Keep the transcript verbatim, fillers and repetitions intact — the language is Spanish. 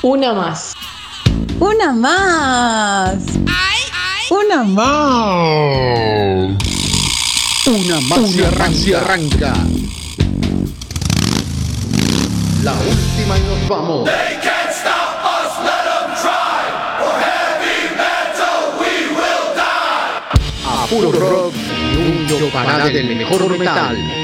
Una más. Una más. Una más. Una más y arranca. y arranca. La última y nos vamos. They can't stop us, let them try. For heavy metal we will die. A puro rock y un yopará del mejor metal.